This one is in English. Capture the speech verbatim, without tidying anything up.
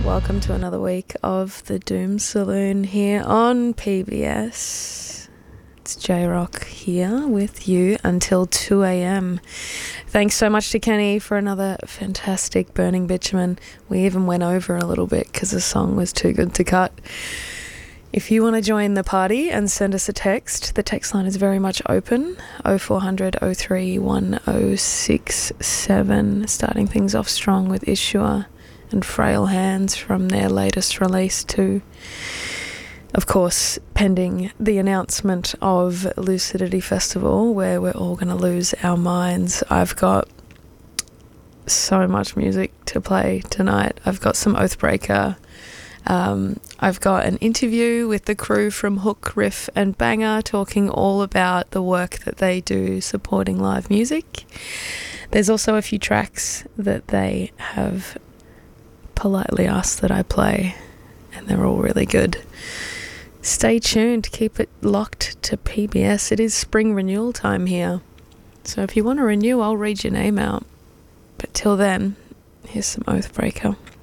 welcome to another week of the Doom Saloon here on P B S. It's J-Rock here with you until two a.m. Thanks so much to Kenny for another fantastic Burning Bitumen. We even went over a little bit because the song was too good to cut. If you want to join the party and send us a text, the text line is very much open, oh four hundred oh three one oh six seven, starting things off strong with Ishua and Frail Hands from their latest release too. Of course, pending the announcement of Lucidity Festival, where we're all going to lose our minds. I've got so much music to play tonight. I've got some Oathbreaker. Um, I've got an interview with the crew from Hook, Riff and Banger talking all about the work that they do supporting live music. There's also a few tracks that they have politely asked that I play, and they're all really good. Stay tuned, keep it locked to P B S. It is spring renewal time here, so if you want to renew, I'll read your name out. But till then, here's some Oathbreaker.